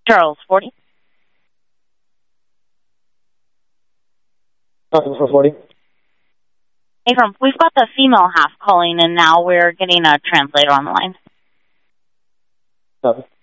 Charles 40. For 40. Abram, we've got the female half calling, and now we're getting a translator on the line. Copy.